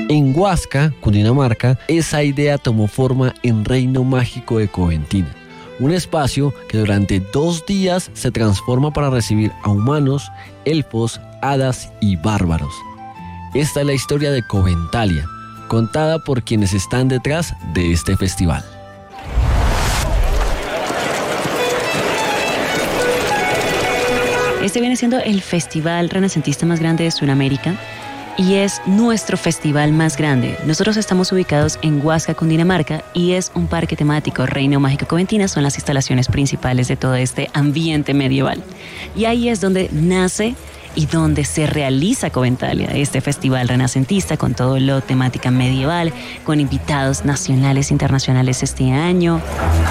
En Huasca, Cundinamarca, esa idea tomó forma en Reino Mágico de Coventina, un espacio que durante 2 días se transforma para recibir a humanos, elfos, hadas y bárbaros. Esta es la historia de Coventalia, contada por quienes están detrás de este festival. Este viene siendo el festival renacentista más grande de Sudamérica y es nuestro festival más grande. Nosotros estamos ubicados en Huasca, Cundinamarca, y es un parque temático. Reino Mágico Coventina son las instalaciones principales de todo este ambiente medieval. Y ahí es donde nace y donde se realiza Coventalia, este festival renacentista con todo lo temática medieval, con invitados nacionales e internacionales este año.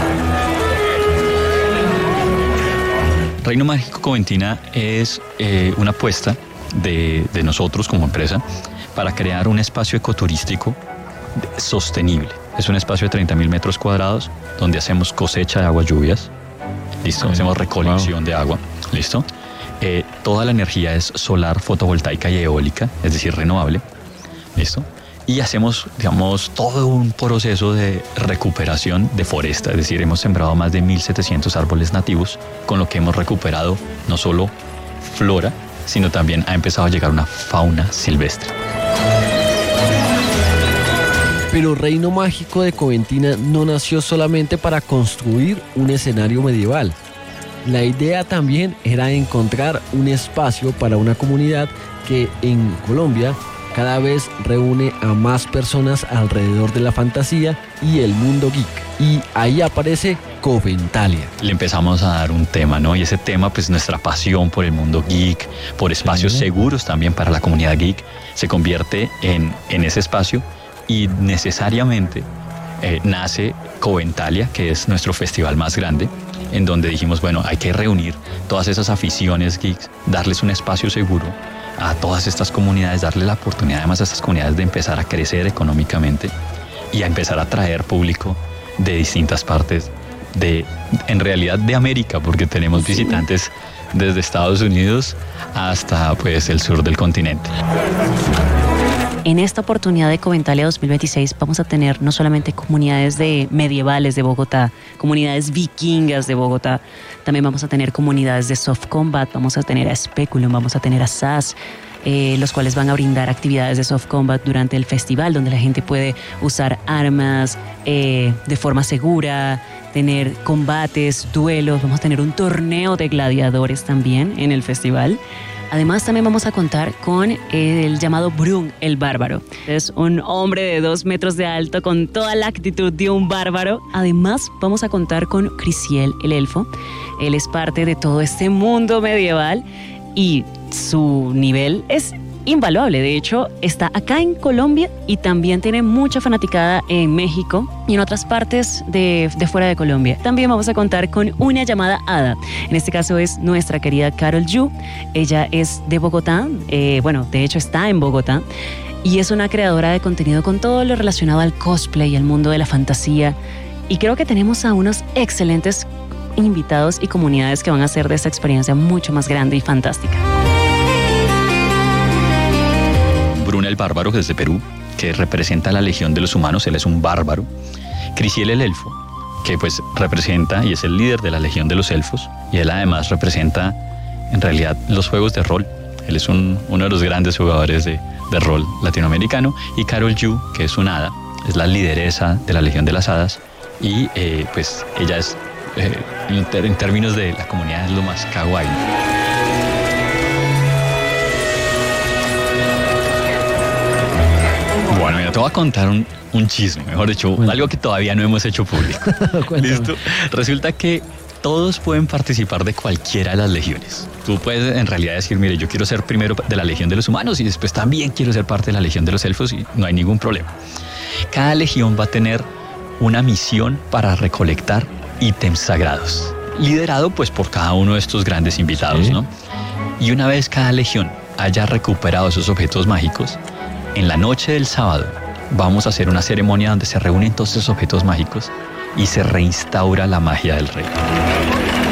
Reino Mágico Coventina es una apuesta de nosotros como empresa para crear un espacio ecoturístico sostenible. Es un espacio de 30.000 metros cuadrados donde hacemos cosecha de aguas lluvias, ¿listo? Hacemos recolección de agua, ¿listo? Toda la energía es solar, fotovoltaica y eólica, es decir, renovable, ¿listo? Y hacemos, digamos, todo un proceso de recuperación de foresta, es decir, hemos sembrado más de 1.700 árboles nativos, con lo que hemos recuperado no solo flora, sino también ha empezado a llegar una fauna silvestre. Pero Reino Mágico de Coventina no nació solamente para construir un escenario medieval. La idea también era encontrar un espacio para una comunidad que en Colombia cada vez reúne a más personas alrededor de la fantasía y el mundo geek. Y ahí aparece Coventalia. Le empezamos a dar un tema, ¿no? Y ese tema, pues nuestra pasión por el mundo geek, por espacios seguros también para la comunidad geek, se convierte en ese espacio y necesariamente nace Coventalia, que es nuestro festival más grande, en donde dijimos, bueno, hay que reunir todas esas aficiones geeks, darles un espacio seguro a todas estas comunidades, darle la oportunidad además a estas comunidades de empezar a crecer económicamente y a empezar a atraer público de distintas partes en realidad de América, porque tenemos visitantes desde Estados Unidos hasta pues el sur del continente. En esta oportunidad de Coventalia 2026 vamos a tener no solamente comunidades medievales de Bogotá, comunidades vikingas de Bogotá, también vamos a tener comunidades de soft combat, vamos a tener a Speculum, vamos a tener a SAS, los cuales van a brindar actividades de soft combat durante el festival, donde la gente puede usar armas de forma segura, tener combates, duelos, vamos a tener un torneo de gladiadores también en el festival. Además, también vamos a contar con el llamado Brun, el bárbaro. Es un hombre de 2 metros de alto con toda la actitud de un bárbaro. Además, vamos a contar con Crisiel, el elfo. Él es parte de todo este mundo medieval y su nivel es invaluable. De hecho, está acá en Colombia y también tiene mucha fanaticada en México y en otras partes de fuera de Colombia. También vamos a contar con una llamada hada. En este caso es nuestra querida Carol Yu. Ella es de Bogotá, de hecho está en Bogotá y es una creadora de contenido con todo lo relacionado al cosplay y al mundo de la fantasía. Y creo que tenemos a unos excelentes invitados y comunidades que van a hacer de esta experiencia mucho más grande y fantástica. Brun el bárbaro, que es de Perú, que representa la legión de los humanos, él es un bárbaro. Crisiel el elfo, que pues representa y es el líder de la legión de los elfos, y él además representa en realidad los juegos de rol. Él es uno de los grandes jugadores de rol latinoamericano. Y Carol Yu, que es una hada, es la lideresa de la legión de las hadas, y pues ella es, en términos de la comunidad, es lo más kawaii. Bueno, mira, te voy a contar un chisme, mejor dicho, algo que todavía no hemos hecho público. ¿Listo? Resulta que todos pueden participar de cualquiera de las legiones. Tú puedes en realidad decir, mire, yo quiero ser primero de la legión de los humanos y después también quiero ser parte de la legión de los elfos y no hay ningún problema. Cada legión va a tener una misión para recolectar ítems sagrados, liderado pues por cada uno de estos grandes invitados, ¿no? Y una vez cada legión haya recuperado esos objetos mágicos, en la noche del sábado vamos a hacer una ceremonia donde se reúnen todos esos objetos mágicos y se reinstaura la magia del rey.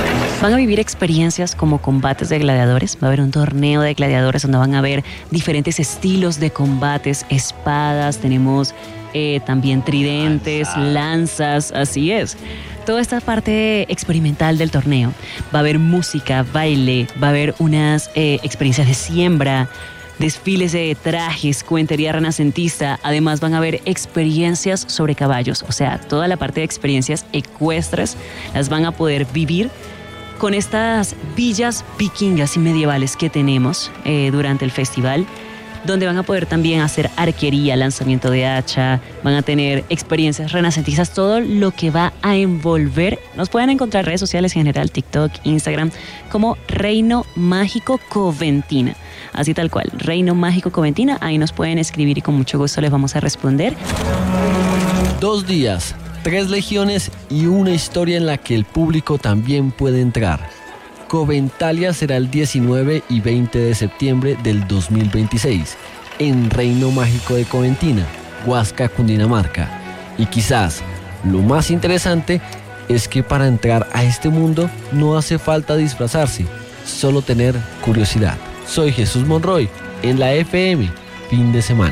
Van a vivir experiencias como combates de gladiadores. Va a haber un torneo de gladiadores donde van a haber diferentes estilos de combates, espadas, tenemos también tridentes, lanzas, así es. Toda esta parte experimental del torneo. Va a haber música, baile, va a haber unas experiencias de siembra, desfiles de trajes, cuentería renacentista. Además van a haber experiencias sobre caballos. O sea, toda la parte de experiencias ecuestres las van a poder vivir con estas villas vikingas y medievales que tenemos durante el festival, donde van a poder también hacer arquería, lanzamiento de hacha, van a tener experiencias renacentistas, todo lo que va a envolver. Nos pueden encontrar en redes sociales en general, TikTok, Instagram, como Reino Mágico Coventina. Así tal cual, Reino Mágico Coventina, ahí nos pueden escribir y con mucho gusto les vamos a responder. 2 días, 3 legiones y una historia en la que el público también puede entrar. Coventalia será el 19 y 20 de septiembre del 2026 en Reino Mágico de Coventina, Huasca, Cundinamarca. Y quizás lo más interesante es que para entrar a este mundo no hace falta disfrazarse, solo tener curiosidad. Soy Jesús Monroy en la FM, fin de semana.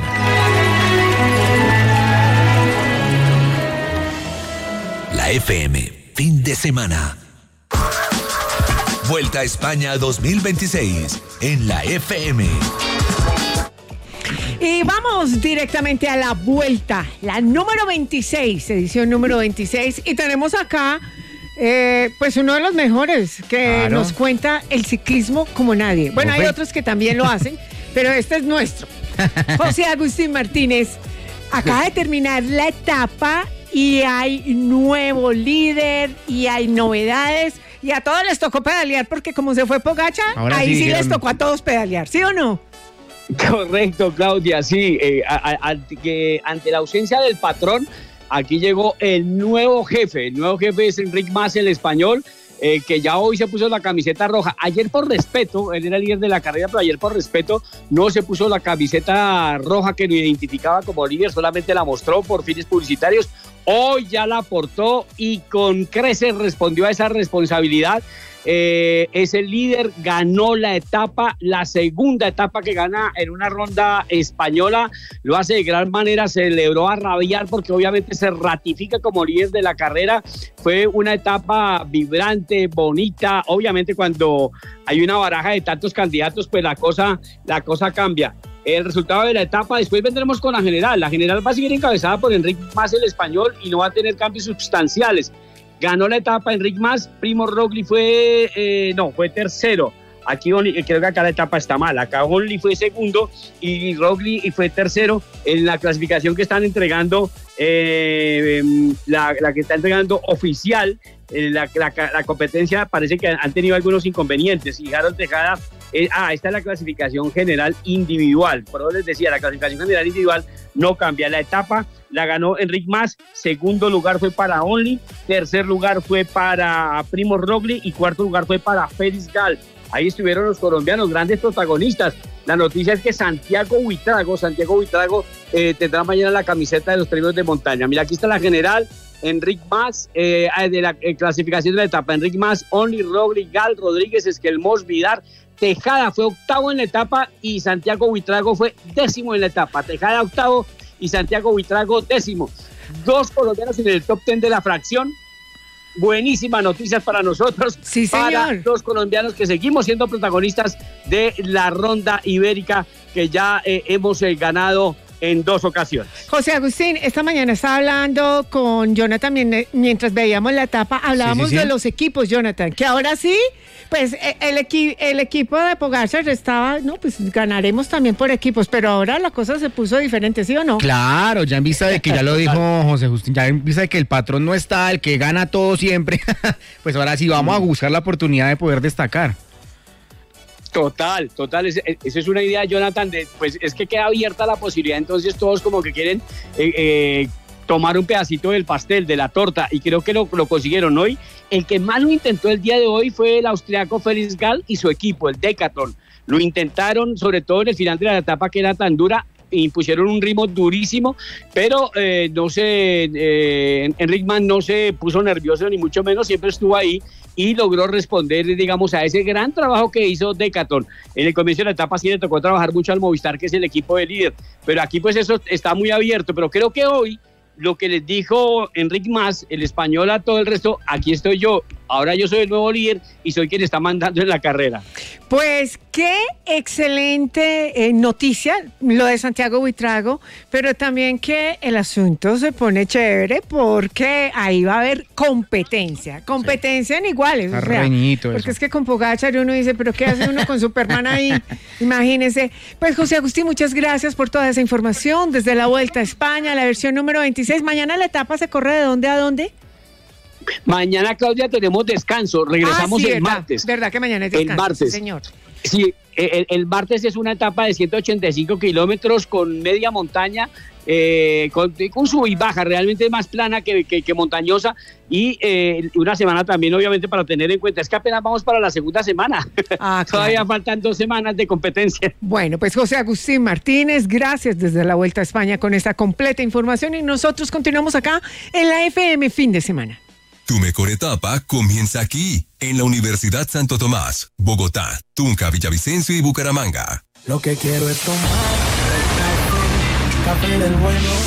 La FM, fin de semana. Vuelta a España 2026 en la FM. Y vamos directamente a la vuelta, la número 26, edición número 26. Y tenemos acá, pues uno de los mejores que nos cuenta el ciclismo como nadie. Bueno, hay otros que también lo hacen, pero este es nuestro. José Agustín Martínez acaba de terminar la etapa y hay nuevo líder y hay novedades. Y a todos les tocó pedalear porque como se fue Pogačar, ahí sí les tocó a todos pedalear, ¿sí o no? Correcto, Claudia, sí. Ante la ausencia del patrón, aquí llegó el nuevo jefe. El nuevo jefe es Enric Mas, el español, que ya hoy se puso la camiseta roja. Ayer por respeto, él era el líder de la carrera, pero ayer por respeto no se puso la camiseta roja que lo identificaba como líder, solamente la mostró por fines publicitarios. Hoy ya la portó y con creces respondió a esa responsabilidad. Es el líder, ganó la etapa, la segunda etapa que gana en una ronda española, lo hace de gran manera, celebró a rabiar porque obviamente se ratifica como líder de la carrera. Fue una etapa vibrante, bonita, obviamente cuando hay una baraja de tantos candidatos pues la cosa cambia. El resultado de la etapa, después vendremos con la general va a seguir encabezada por Enric Mas, el español, y no va a tener cambios sustanciales. Ganó la etapa Enric Mas, Primo Roglic fue tercero. Aquí creo que acá la etapa está mal. Acá Only fue segundo y Roglic fue tercero en la clasificación que están entregando, la que está entregando oficial. La competencia parece que han tenido algunos inconvenientes. Y Harold Tejada, esta es la clasificación general individual. Por eso les decía, la clasificación general individual no cambia. La etapa la ganó Enric Mas, segundo lugar fue para Only, tercer lugar fue para Primo Roglic y cuarto lugar fue para Félix Gall. Ahí estuvieron los colombianos, grandes protagonistas. La noticia es que Santiago Buitrago tendrá mañana la camiseta de los premios de montaña. Mira, aquí está la general. Enric Mas, de la clasificación de la etapa, Enric Mas, Only, Roglic, Gall, Rodríguez, Esquelmós, Vidar, Tejada fue octavo en la etapa y Santiago Buitrago fue décimo en la etapa. Tejada octavo y Santiago Buitrago décimo. 2 colombianos en el top 10 de la fracción. Buenísimas noticias para nosotros, sí, para señor. los colombianos que seguimos siendo protagonistas de la ronda ibérica que ya hemos ganado en 2 ocasiones. José Agustín, esta mañana estaba hablando con Jonathan mientras veíamos la etapa, hablábamos de los equipos, Jonathan, que ahora sí, pues el equipo de Pogačar estaba, no, pues ganaremos también por equipos, pero ahora la cosa se puso diferente, ¿sí o no? Claro, ya en vista de que ya lo dijo José Agustín, ya en vista de que el patrón no está, el que gana todo siempre, pues ahora sí vamos a buscar la oportunidad de poder destacar. Total, eso es una idea, Jonathan, pues es que queda abierta la posibilidad, entonces todos como que quieren tomar un pedacito del pastel, de la torta, y creo que lo consiguieron hoy. El que más lo intentó el día de hoy fue el austriaco Félix Gall y su equipo, el Decathlon. Lo intentaron, sobre todo en el final de la etapa que era tan dura. impusieron un ritmo durísimo, pero Enric Mas no se puso nervioso ni mucho menos, siempre estuvo ahí y logró responder, digamos, a ese gran trabajo que hizo Decathlon. En el comienzo de la etapa sí le tocó trabajar mucho al Movistar, que es el equipo de líder, pero aquí pues eso está muy abierto, pero creo que hoy lo que les dijo Enric Mas, el español, a todo el resto, aquí estoy yo, ahora yo soy el nuevo líder y soy quien está mandando en la carrera. Pues qué excelente noticia lo de Santiago Buitrago, pero también que el asunto se pone chévere porque ahí va a haber competencia en iguales. O sea, porque eso. Es que con Pogačar uno dice, pero ¿qué hace uno con Superman ahí? Imagínense. Pues José Agustín, muchas gracias por toda esa información desde la Vuelta a España, la versión número 26. Mañana la etapa se corre ¿de dónde a dónde? Mañana, Claudia, tenemos descanso. Regresamos el martes. ¿Verdad que mañana es descanso? El martes. Señor. Sí, el martes es una etapa de 185 kilómetros con media montaña, con sub y baja, realmente más plana que montañosa, y una semana también, obviamente, para tener en cuenta. Es que apenas vamos para la segunda semana. Todavía faltan 2 semanas de competencia. Bueno, pues José Agustín Martínez, gracias desde la Vuelta a España con esta completa información, y nosotros continuamos acá en la FM Fin de Semana. Tu mejor etapa comienza aquí, en la Universidad Santo Tomás, Bogotá, Tunja, Villavicencio y Bucaramanga. Lo que quiero es tomar café del bueno.